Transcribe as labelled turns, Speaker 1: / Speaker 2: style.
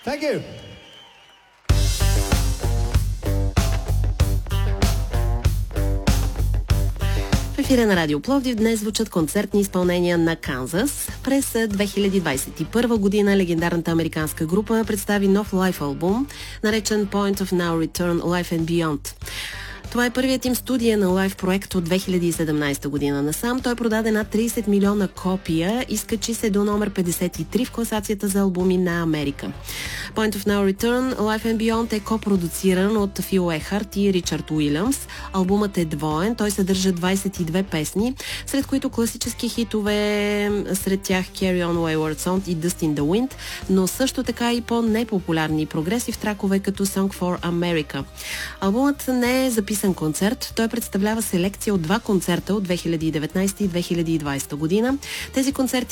Speaker 1: Thank you.
Speaker 2: В ефира на Радио Пловдив днес звучат концертни изпълнения на Канзас. През 2021 година легендарната американска група представи нов лайв албум, наречен Point of No Return Live and Beyond. Това е първият им студиен лайв проект от 2017 година насам. Той продаде над 30 милиона копия и скачи се до номер 53 в класацията за албуми на Америка. Point of No Return Live and Beyond е копродуциран от Фил Ехарт и Ричард Уилямс. Албумът е двоен, той съдържа 22 песни, сред които класически хитове, сред тях Carry On Wayward Song и Dust in the Wind, но също така и по-непопулярни прогресив тракове като Song for America. Албумът не е записан концерт, той представлява селекция от два концерта от 2019 и 2020 година. Тези концерти